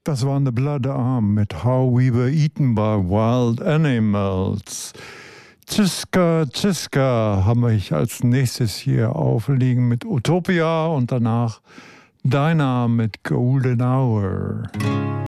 Das waren The Blood Arm mit How We Were Eaten by Wild Animals. Ziska, Ziska haben wir als nächstes hier aufliegen mit Utopia und danach Dinah mit Golden Hour.